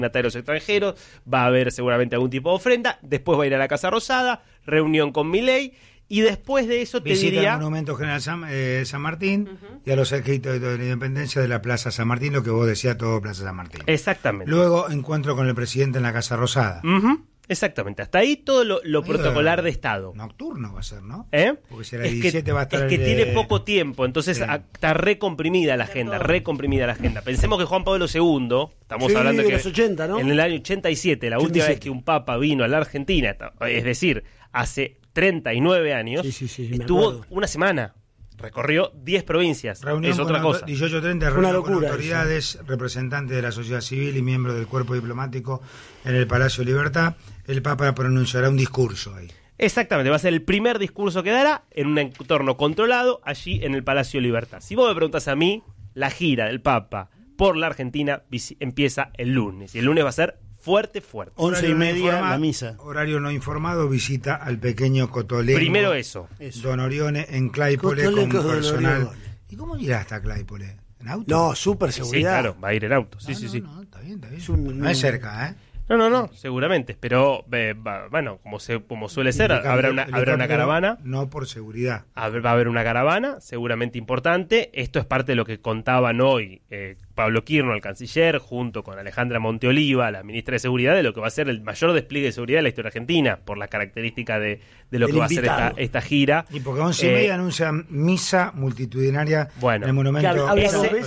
dignatarios extranjeros, va a haber seguramente algún tipo de ofrenda, después va a ir a la Casa Rosada, reunión con Milei, y después de eso te visita diría... el Monumento General San Martín y a los ejércitos de la Independencia de la Plaza San Martín, lo que vos decías, todo Plaza San Martín. Exactamente. Luego encuentro con el presidente en la Casa Rosada. Exactamente, hasta ahí todo lo protocolar de Estado. Nocturno va a ser, ¿no? Porque si a las 17 va a estar... Es que tiene poco tiempo, entonces está recomprimida la agenda, Pensemos que Juan Pablo II, estamos hablando que los 80, ¿no? En el año 87, la última vez que un papa vino a la Argentina, es decir, hace 39 años, estuvo una semana. Recorrió 10 provincias. Reunión es otra cosa. 18:30, reunión con autoridades, representantes de la sociedad civil y miembros del cuerpo diplomático en el Palacio Libertad. El Papa pronunciará un discurso ahí. Exactamente, va a ser el primer discurso que dará en un entorno controlado allí en el Palacio Libertad. Si vos me preguntás a mí, la gira del Papa por la Argentina empieza el lunes. Y el lunes va a ser fuerte. 11:30 la misa. Horario no informado, visita al pequeño Cotolengo. Primero eso. Don Orione en Claypole con personal. ¿Y cómo irá hasta Claypole? ¿En auto? No, súper seguridad. Sí, claro, va a ir en auto. Sí. No, está bien. No es cerca, ¿eh? No, seguramente. Pero, bueno, como suele ser, habrá una caravana. No por seguridad. Va a haber una caravana, seguramente importante. Esto es parte de lo que contaban hoy Pablo Quirno, el canciller, junto con Alejandra Monteoliva, la ministra de Seguridad, de lo que va a ser el mayor despliegue de seguridad de la historia argentina, por las características de lo que va a ser esta gira. Y porque 11:30 anuncian misa multitudinaria en el monumento. Va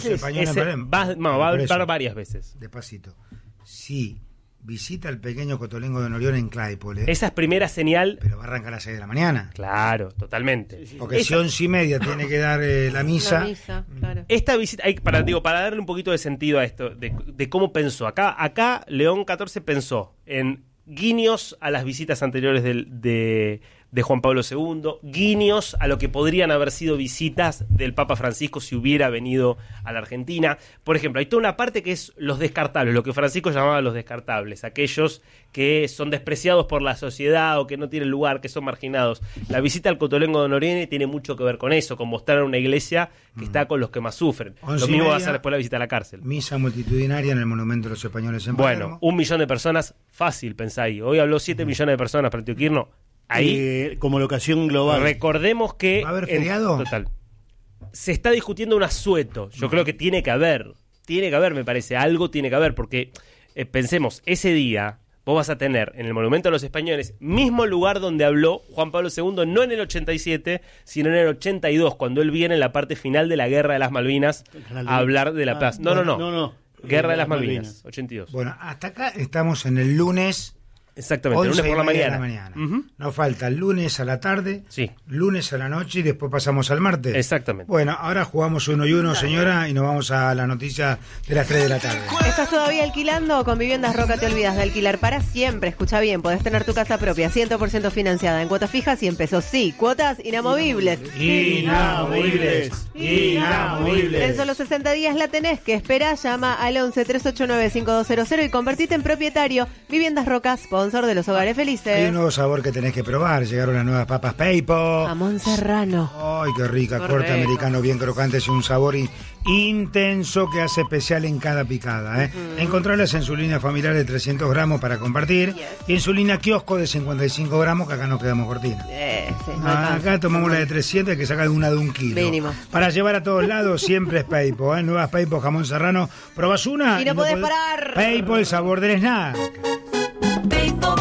a varias veces. Despacito. Sí. Visita al pequeño Cotolengo de Norión en Claypole. Esa es primera señal. Pero va a arrancar a las 6 de la mañana. Claro, totalmente. Porque si 11:30 tiene que dar la misa. Claro. Esta visita, para darle un poquito de sentido a esto, de cómo pensó. Acá León XIV pensó en guiños a las visitas anteriores de Juan Pablo II, guiños a lo que podrían haber sido visitas del Papa Francisco si hubiera venido a la Argentina. Por ejemplo, hay toda una parte que es los descartables, lo que Francisco llamaba los descartables, aquellos que son despreciados por la sociedad o que no tienen lugar, que son marginados. La visita al Cotolengo de Norione tiene mucho que ver con eso, con mostrar una iglesia que está con los que más sufren. Lo mismo va a ser después la visita a la cárcel. Misa multitudinaria en el Monumento de los Españoles en Palermo. Bueno, 1 millón de personas, fácil, pensáis. Hoy habló 7 millones de personas para Tío Quirno. Ahí, como locación global. Recordemos que... ¿Va a haber feriado? Total. Se está discutiendo un asueto. Yo creo que tiene que haber, me parece. Algo tiene que haber, porque pensemos, ese día vos vas a tener en el Monumento a los Españoles mismo lugar donde habló Juan Pablo II, no en el 87, sino en el 82, cuando él viene en la parte final de la Guerra de las Malvinas a hablar de la paz. No. Guerra de las Malvinas, 82. Bueno, hasta acá estamos en el lunes. Exactamente, el lunes por la mañana. Nos falta el lunes a la tarde, lunes a la noche y después pasamos al martes. Exactamente. Bueno, ahora jugamos 1 y 1, señora, y nos vamos a la noticia de las 3 de la tarde. ¿Estás todavía alquilando? Con Viviendas Roca te olvidas de alquilar para siempre. Escucha bien, podés tener tu casa propia, 100% financiada, en cuotas fijas 100 pesos. Sí, cuotas inamovibles. Inamovibles. En solo 60 días la tenés. ¿Qué esperás? Llama al 11-389-5200 y convertite en propietario. Viviendas Roca, sponsor de los hogares felices. Hay un nuevo sabor que tenés que probar. Llegaron las nuevas papas Peipo. Jamón serrano. Ay, qué rica. Corte americano bien crocante. Es un sabor intenso que hace especial en cada picada. Encontrarlas en su línea familiar de 300 gramos para compartir y en su línea kiosco de 55 gramos, que acá nos quedamos cortinas. Acá tomamos la de 300 que saca una de 1 kilo. Mínimo. Para llevar a todos lados siempre es Peipo. Nuevas Peipo jamón serrano. Probás una y no podés parar. Peipo, el sabor del snack. Peipo,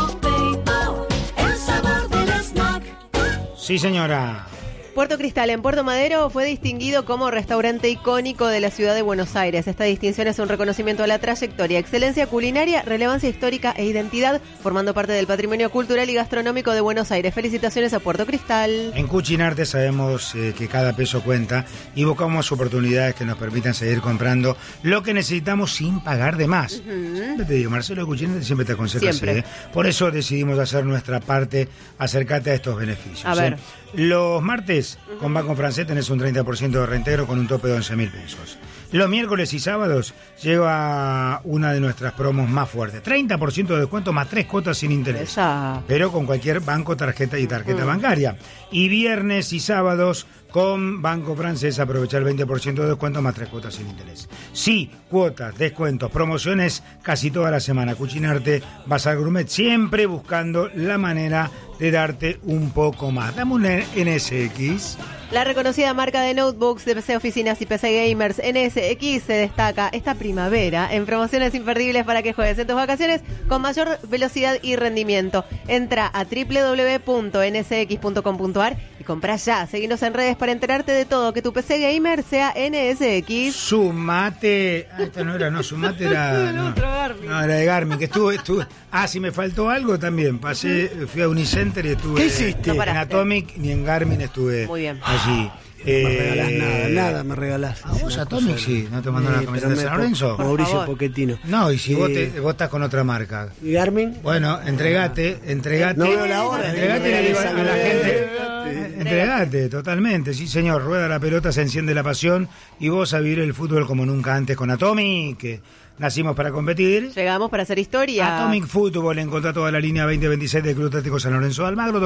el sabor del snack. Sí, señora. Puerto Cristal, en Puerto Madero, fue distinguido como restaurante icónico de la ciudad de Buenos Aires. Esta distinción es un reconocimiento a la trayectoria, excelencia culinaria, relevancia histórica e identidad, formando parte del patrimonio cultural y gastronómico de Buenos Aires. Felicitaciones a Puerto Cristal. En Cuchinarte sabemos que cada peso cuenta y buscamos oportunidades que nos permitan seguir comprando lo que necesitamos sin pagar de más. Te digo, Marcelo de Cuchinarte siempre te aconseja así. Por eso decidimos hacer nuestra parte, acercarte a estos beneficios. A ver. Los martes intereses, con Banco Francés tenés un 30% de reintegro con un tope de 11.000 pesos. Los miércoles y sábados lleva una de nuestras promos más fuertes. 30% de descuento más 3 cuotas sin interés. Esa. Pero con cualquier banco, tarjeta y tarjeta bancaria. Y viernes y sábados con Banco Francés aprovecha el 20% de descuento más 3 cuotas sin interés. Sí, cuotas, descuentos, promociones casi toda la semana. Cucinarte, Bazar Gourmet, siempre buscando la manera de darte un poco más. Dame un NSX. La reconocida marca de notebooks de PC Oficinas y PC Gamers NSX se destaca esta primavera en promociones imperdibles para que juegues en tus vacaciones con mayor velocidad y rendimiento. Entra a www.nsx.com.ar y compra ya. Seguinos en redes para enterarte de todo. Que tu PC Gamer sea NSX. Sumate. Esta no era, Sumate era. No, no, era de Garmin, que estuve. Si me faltó algo también. Fui a Unicenter y estuve. ¿Qué hiciste? No En Atomic ni en Garmin estuve. Muy bien. Allí. Me regalás nada me regalás. ¿A vos Atomic sí? ¿No te mandó la camiseta de San Lorenzo? Mauricio favor. Pochettino. No, y si vos estás con otra marca. ¿Y Garmin? Bueno, entregate. No veo la hora. Entregate y le digo a la gente. Entregate, totalmente, sí señor. Rueda la pelota, se enciende la pasión y vos a vivir el fútbol como nunca antes con Atomic, que nacimos para competir. Llegamos para hacer historia. Atomic Fútbol, encontrá toda la línea 2026 del Club Atlético San Lorenzo de Almagro,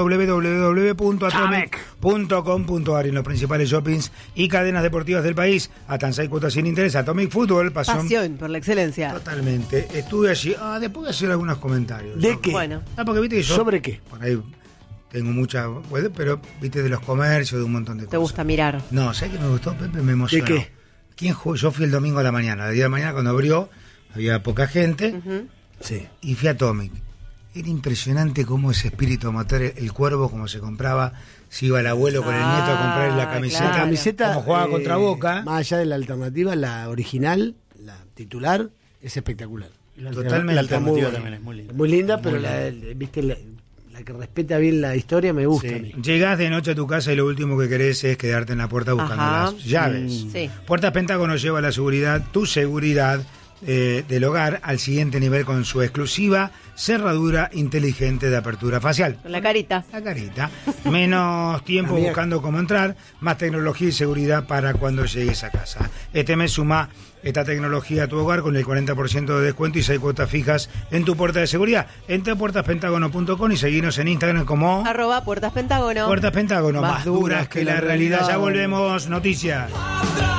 www.atomic.com.ar y en los principales shoppings y cadenas deportivas del país. Hasta 6 cuotas sin interés. Atomic Fútbol, Pasión por la excelencia. Totalmente. Estuve allí. Después voy a hacer algunos comentarios. ¿De qué? Bueno. Porque viste que yo. ¿Sobre qué? Por ahí tengo mucha. Pero viste de los comercios, de un montón de Te cosas. gusta mirar. No, ¿sabes qué me gustó, Pepe? Me emocionó. ¿De qué? ¿Quién jugó? Yo fui el domingo a la mañana. El día de mañana, cuando abrió, había poca gente. Sí. Y fui a Atomic. Era impresionante cómo ese espíritu motor, el cuervo, como se compraba, si iba el abuelo con el nieto a comprarle la camiseta. claro. La camiseta, como jugaba contra Boca. Más allá de la alternativa, la original, la titular, es espectacular. Totalmente. Está Muy muy buena. buena. también es muy linda. Muy linda, pero viste la que respeta bien la historia me gusta Sí. a mí. Llegás de noche a tu casa y lo último que querés es quedarte en la puerta buscando Ajá. las llaves. Sí. Puertas Pentágono lleva la seguridad, tu seguridad del hogar al siguiente nivel con su exclusiva cerradura inteligente de apertura facial. Con la carita. La carita. Menos tiempo Amiga. buscando cómo entrar, más tecnología y seguridad para cuando llegues a casa. Este mes suma esta tecnología a tu hogar con el 40% de descuento y 6 cuotas fijas en tu puerta de seguridad. Entra a puertaspentágono.com y seguinos en Instagram como @Puertas Pentágono. Puertas Pentágono, más duras que la realidad. Ya volvemos, noticias.